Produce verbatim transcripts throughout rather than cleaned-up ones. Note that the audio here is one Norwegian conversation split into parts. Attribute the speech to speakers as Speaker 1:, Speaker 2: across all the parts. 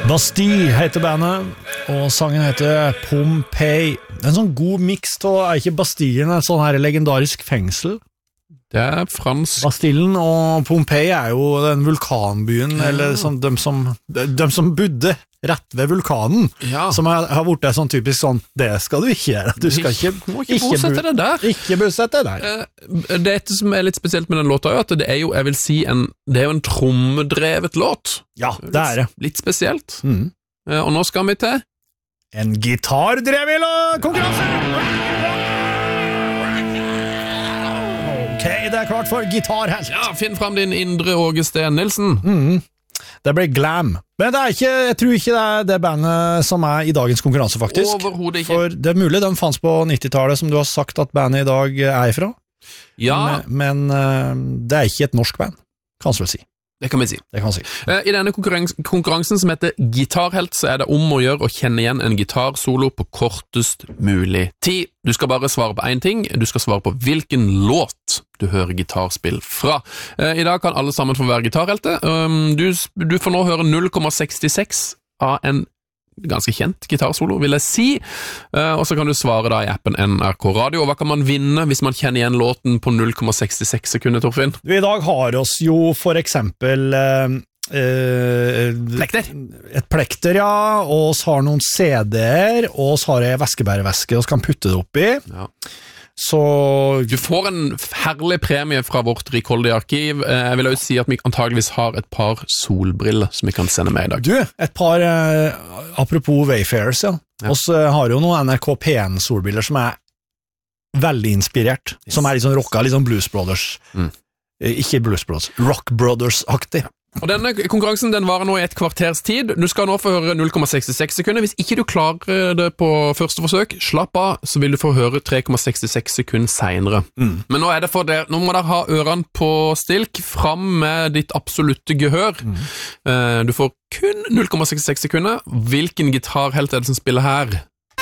Speaker 1: Bastille heter bandet, og sangen heter Pompeii. En sånn god mix til, er ikke Bastillen et sånn her legendarisk fengsel?
Speaker 2: Det er fransk.
Speaker 1: Bastillen og Pompeii er jo den vulkanbyen, ja. Eller sånn, de, som, de som bodde rett ved vulkanen, ja. Som har, har vært sånn typisk sånn, det skal du ikke gjøre. Du skal ikke,
Speaker 2: må ikke, ikke bosette deg der.
Speaker 1: Ikke bosette deg der.
Speaker 2: Eh, det som er litt spesielt med den låta er at det er jo, jeg vil si, en, det er jo en trommedrevet låt.
Speaker 1: Ja, det er det.
Speaker 2: Litt spesielt.
Speaker 1: Mm.
Speaker 2: Eh, og nå skal vi til
Speaker 1: en gitardrevet konkurranse! Ok, det er klart for gitarhelt.
Speaker 2: Ja, finn frem din indre Åge Steen Nilsen.
Speaker 1: Mhm. Det ble Glam. Men det er ikke, jeg tror ikke det er det bandet som er i dagens konkurranse, faktisk.
Speaker 2: Overhodet ikke.
Speaker 1: For det er mulig de fanns på nittitallet, som du har sagt at bandet i dag er ifra.
Speaker 2: Ja.
Speaker 1: Men, men det er ikke et norsk band, kan man vel si.
Speaker 2: Det kan vi si.
Speaker 1: Det kan man si.
Speaker 2: I denne konkurrens- konkurransen som heter Gitarhelt, så er det om å gjøre å kjenne igjen en gitarsolo på kortest mulig tid. Du skal bare svare på én ting. Du skal svare på hvilken låt du hører gitarspill fra. I dag kan alle sammen få være gitarhelte. Du, du får nå høre null komma sekstiseks av en ganske kjent gitarsolo, vil jeg si. Og så kan du svare da i appen N R K Radio. Og hva kan man vinne hvis man kjenner igjen låten på null komma sekstiseks sekunder, Torfinn?
Speaker 1: I dag har oss jo for eksempel eh,
Speaker 2: plekter.
Speaker 1: Et plekter, ja, og oss har noen C D-er, og oss har en væskebærevæske og så kan putte det oppi. Ja. Så
Speaker 2: du får en herlig premie fra vårt rikholdige arkiv. Jeg vil også si at vi antageligvis har et par solbriller som vi kan sende med i dag.
Speaker 1: Du, et par eh, apropos Wayfarers, ja. Ja. Oss eh, har jo noen N R K P N solbriller som er veldig inspirert, yes. Som er litt sånn rocka, litt sånn Blues Brothers. Mm. Eh, ikke Blues Brothers, Rock Brothers-aktig.
Speaker 2: Og denne konkurransen den varer nå i et kvarters tid. Du skal nå få høre null komma sekstiseks sekunder. Hvis ikke du klarer det på første forsøk, slapp av, så vil du få høre tre komma sekstiseks sekunder senere. Mm. Men nå er det for det. Nå må dere ha ørene på stilk, fram med ditt absolutte gehør. Mm. Du får kun null komma sekstiseks sekunder. Hvilken gitarhelt er det som spiller her?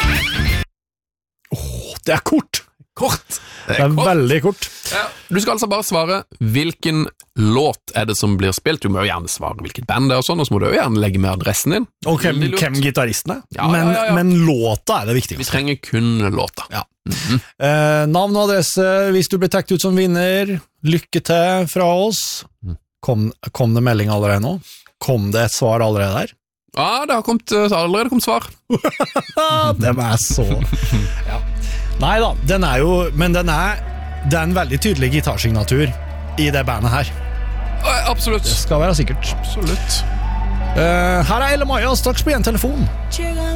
Speaker 1: Åh, oh, det er kort!
Speaker 2: Kort!
Speaker 1: Det er, det er kort. Veldig kort.
Speaker 2: Ja, du skal altså bare svare hvilken låt er det som blir spilt. Du må jo gjerne svare hvilket band det er og sånn, og så må du jo gjerne legge med adressen din.
Speaker 1: Og hvem, hvem gitaristen er.
Speaker 2: Ja,
Speaker 1: men,
Speaker 2: ja, ja, ja.
Speaker 1: men låta er det viktigste.
Speaker 2: Vi trenger kun låta.
Speaker 1: Ja. Mm-hmm. eh, navn og adresse, hvis du blir tekt ut som vinner, lykke til fra oss. Kom, kom det melding allerede nå? Kom det et svar allerede der?
Speaker 2: Ja, det har kommet, allerede kommet svar.
Speaker 1: Det var så... Ja. Nei da, den er jo, men den er, det er en veldig tydelig gitarsignatur i det bandet her.
Speaker 2: Absolutt.
Speaker 1: Det skal være sikkert.
Speaker 2: Absolutt.
Speaker 1: Uh, her er Elle Maja, straks på en telefon.